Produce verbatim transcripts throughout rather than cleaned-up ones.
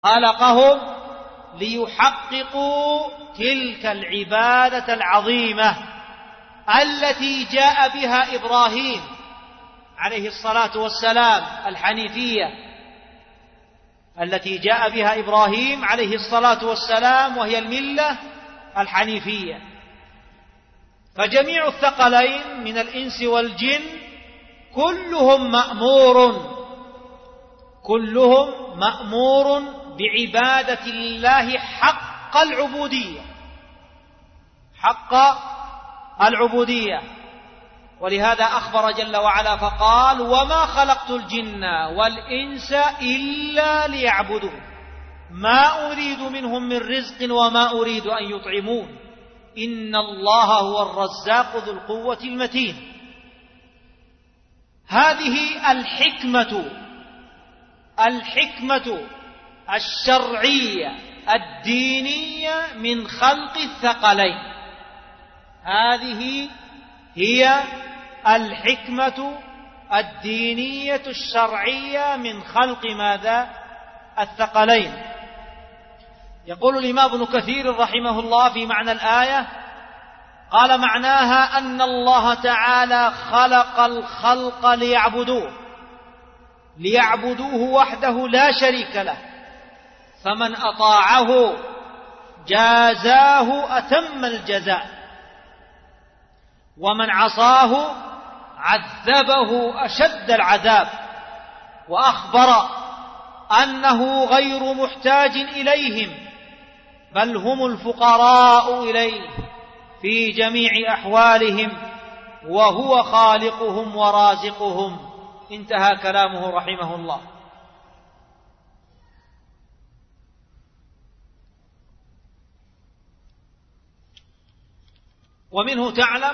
خلقهم ليحققوا تلك العبادة العظيمة التي جاء بها إبراهيم عليه الصلاة والسلام، الحنيفية التي جاء بها إبراهيم عليه الصلاة والسلام، وهي الملة الحنيفية. فجميع الثقلين من الإنس والجن كلهم مأمور كلهم مأمور بعبادة الله حق العبودية حق العبودية ولهذا أخبر جل وعلا فقال: وما خلقت الجن والإنس إلا ليعبدون ما أريد منهم من رزق وما أريد أن يطعمون إن الله هو الرزاق ذو القوة المتين. هذه الحكمة الحكمة الشرعية الدينية من خلق الثقلين، هذه هي الحكمة الدينية الشرعية من خلق ماذا؟ الثقلين. يقول الإمام ابن كثير رحمه الله في معنى الآية، قال: معناها أن الله تعالى خلق الخلق ليعبدوه ليعبدوه وحده لا شريك له، فمن أطاعه جازاه أتم الجزاء، ومن عصاه عذبه أشد العذاب، وأخبر أنه غير محتاج إليهم بل هم الفقراء إليه في جميع أحوالهم، وهو خالقهم ورازقهم. انتهى كلامه رحمه الله. ومنه تعلم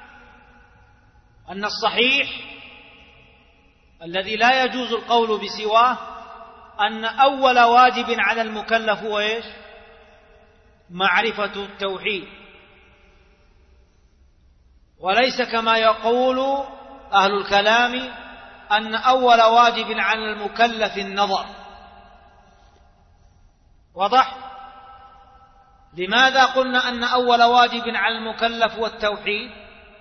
أن الصحيح الذي لا يجوز القول بسواه أن أول واجب على المكلف هو إيش؟ معرفة التوحيد، وليس كما يقول أهل الكلام أن أول واجب على المكلف النظر. وضح؟ لماذا قلنا أن أول واجب على المكلف هو التوحيد؟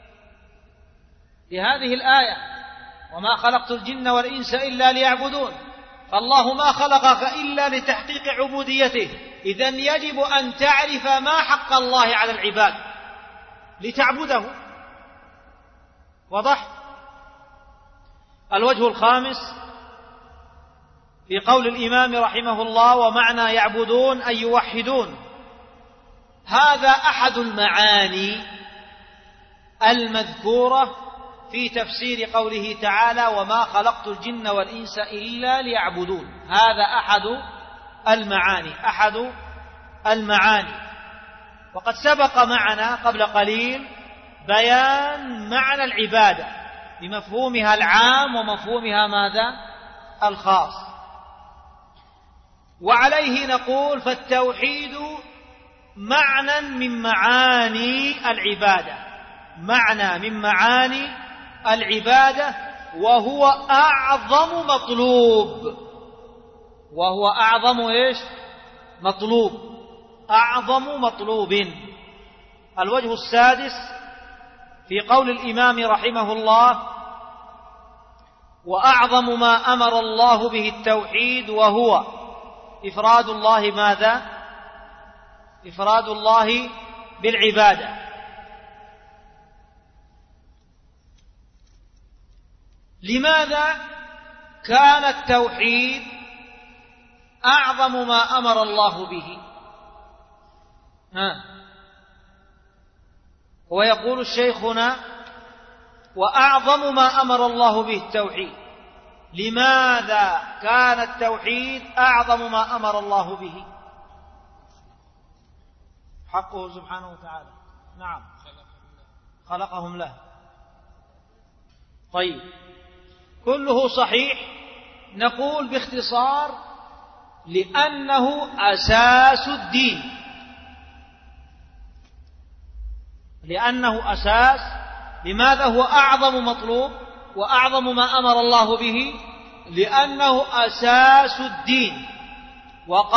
لهذه الآية: وما خلقت الجن والإنس إلا ليعبدون، فالله ما خلقك إلا لتحقيق عبوديته، إذن يجب أن تعرف ما حق الله على العباد لتعبده. وضح؟ الوجه الخامس في قول الإمام رحمه الله: ومعنى يعبدون أي يوحدون، هذا أحد المعاني المذكورة في تفسير قوله تعالى: وما خلقت الجن والإنس إلا ليعبدون. هذا أحد المعاني أحد المعاني وقد سبق معنا قبل قليل بيان معنى العبادة بمفهومها العام ومفهومها ماذا؟ الخاص. وعليه نقول: فالتوحيد معنى من معاني العبادة معنى من معاني العبادة وهو أعظم مطلوب وهو أعظم إيش؟ مطلوب أعظم مطلوب. الوجه السادس في قول الإمام رحمه الله: وأعظم ما أمر الله به التوحيد، وهو إفراد الله ماذا؟ إفراد الله بالعبادة. لماذا كان التوحيد أعظم ما أمر الله به؟ ها ويقول الشيخ هنا: وأعظم ما أمر الله به التوحيد. لماذا كان التوحيد أعظم ما أمر الله به؟ حقه سبحانه وتعالى. نعم، خلقهم له. طيب، كله صحيح. نقول باختصار: لأنه أساس الدين لأنه أساس. لماذا هو أعظم مطلوب وأعظم ما أمر الله به؟ لأنه أساس الدين، وقال